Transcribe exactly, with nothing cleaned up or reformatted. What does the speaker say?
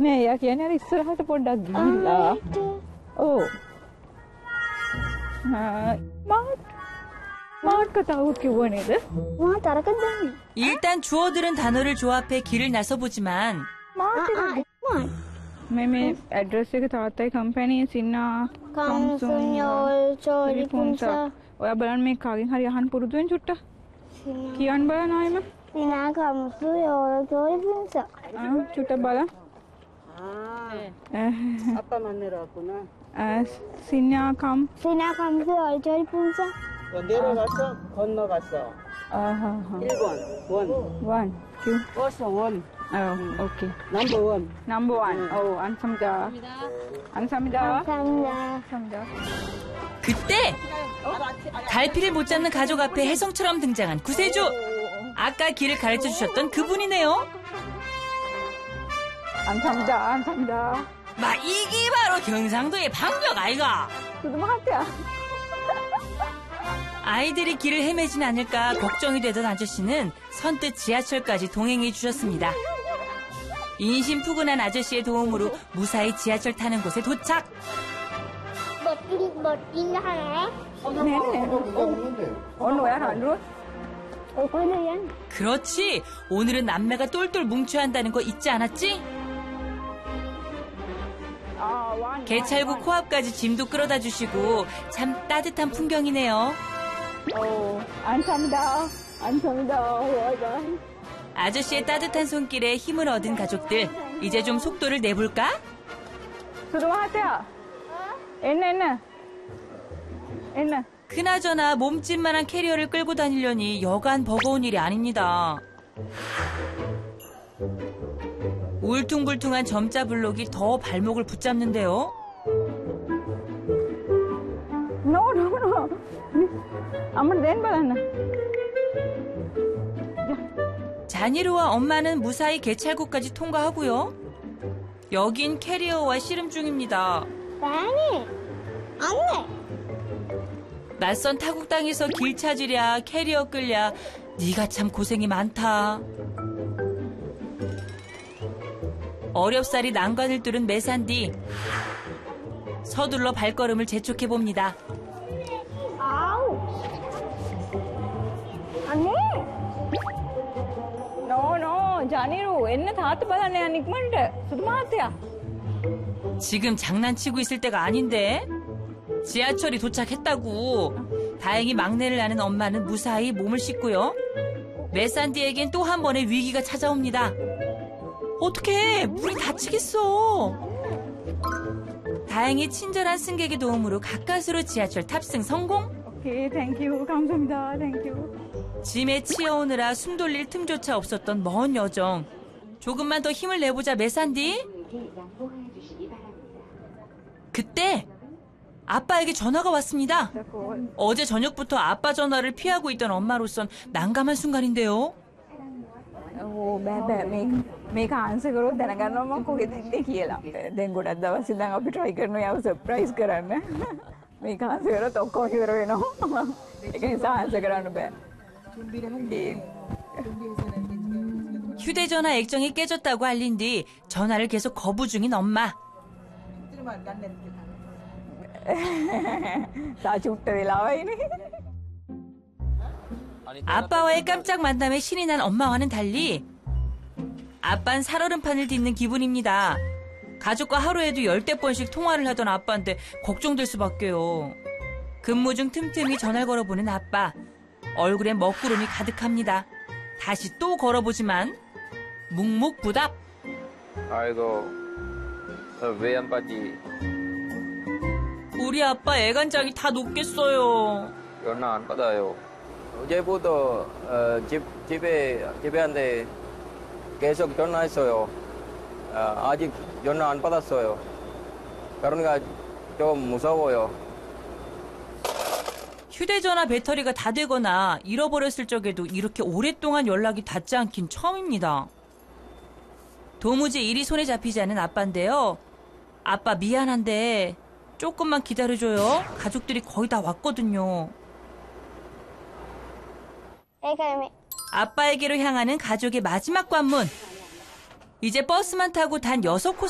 네, 야, 걔네 이ස්සරහට පොඩ්ඩක් ගිහිල්ලා. ඔව්. 아, 마트. 마트 갔다고 කිව්ව නේද? 와, 따라간다니. 일단 주어들은 단어를 조합해 길을 나서보지만 마트. මේ මේ ඇඩ්‍රස් එක තාත්තයි කම්පැනි සින්නා 감순열 저리 පුංසා. punsa. ඔයා බලන්න මේ කාගෙන් හරි අහන්න පුරුදු වෙන්න චුට්ටක්. කියන්න බලන්න ආයෙම. Sina 감순열 저리 punsa. ආ චුට්ටක් බලන්න. 아빠 만나러 왔구나. 아, සින්නා කම්. Sina 감순열 저리 punsa. 어, 내려갔어? 건너갔어? ආහා. 일 번, 원. 원, two. 버스 원. 어, 오케이. 넘버 원. Number one. 어, 안samida. 안samida. 감사합니다. 안samida. 그때 갈피를 못 잡는 가족 앞에 혜성처럼 등장한 구세주. 아까 길을 가르쳐 주셨던 그분이네요. 안samida. 안samida. 마 이게 바로 경상도의 방벽 아이가. 그도 마트야. 아이들이 길을 헤매진 않을까 걱정이 되던 아저씨는 선뜻 지하철까지 동행해 주셨습니다. 인심푸근한 아저씨의 도움으로 무사히 지하철 타는 곳에 도착. 멋진 멋진 하나. 네네. 오늘 왜 안 들어? 오늘은 그렇지. 오늘은 남매가 똘똘 뭉쳐야 한다는 거 잊지 않았지? 아, one. 개찰구 코앞까지 짐도 끌어다 주시고 참 따뜻한 풍경이네요. 어, 안samida. 안samida. 와가. 아저씨의 따뜻한 손길에 힘을 얻은 가족들. 이제 좀 속도를 내볼까? 그도 마트야. 에나 에나. 에나. 그나저나 몸집만한 캐리어를 끌고 다니려니 여간 버거운 일이 아닙니다. 울퉁불퉁한 점자 블록이 더 발목을 붙잡는데요. No, no, no. 아무리 낸 බලන්න. 자니루와 엄마는 무사히 개찰구까지 통과하고요. 여긴 캐리어와 씨름 중입니다. 나니. 안내. 낯선 타국 땅에서 길 찾으랴 캐리어 끌랴 네가 참 고생이 많다. 어렵사리 난관을 뚫은 매산디. 서둘러 발걸음을 재촉해봅니다. 아우. 안내. No, no. 자니루, එන්න තාත්තා බලන්න යන්න ඉක්මනට. සුදු මාත්‍යා. 지금 장난치고 있을 때가 아닌데. 지하철이 도착했다고. 다행히 막내를 낳는 엄마는 무사히 몸을 씻고요. 매산디에겐 또 한 번의 위기가 찾아옵니다. 어떡해, 물이 다치겠어. 다행히 친절한 승객의 도움으로 가까스로 지하철 탑승 성공. 오케이, 땡큐. 감사합니다. 땡큐. 짐에 치여오느라 숨 돌릴 틈조차 없었던 먼 여정. 조금만 더 힘을 내보자 매산디. 그때 아빠에게 전화가 왔습니다. 어제 저녁부터 아빠 전화를 피하고 있던 엄마로선 난감한 순간인데요. ඕ බෑ බෑ මේක මේක ආන්සර් කරොත් දැනගන්නවා මම කොහෙද ඉන්නේ කියලා. දැන් ගොඩක් දවස් ඉඳන් අපි try කරනවා යාව සර්ප්‍රයිස් කරන්න. මේක ආන්සර් කරොත් ඔක්කොම ඉවර වෙනවා. ඒක නිසා ආන්සර් කරන්න බෑ. 휴대전화 액정이 깨졌다고 알린 뒤 전화를 계속 거부 중인 엄마. තා චුට්ට වෙලාවයිනේ. 아빠와의 깜짝 만남에 신이 난 엄마와는 달리 아빤 살얼음판을 딛는 기분입니다. 가족과 하루에도 열댓 번씩 통화를 하던 아빠인데 걱정될 수밖에요. 근무 중 틈틈이 전화를 걸어보는 아빠. 얼굴엔 먹구름이 가득합니다. 다시 또 걸어보지만 묵묵부답. 아이고, 왜 안 받지? 우리 아빠 애간장이 다 녹겠어요. 전화 안 받아요. 어제부터 어, 집, 집에, 집에한테 계속 전화했어요. 어, 아직 전화 안 받았어요. 그러니까 좀 무서워요. 휴대전화 배터리가 다 되거나 잃어버렸을 적에도 이렇게 오랫동안 연락이 닿지 않긴 처음입니다. 도무지 일이 손에 잡히지 않은 아빠인데요. 아빠 미안한데 조금만 기다려줘요. 가족들이 거의 다 왔거든요. 아빠에게로 향하는 가족의 마지막 관문. 이제 버스만 타고 단 여섯 코스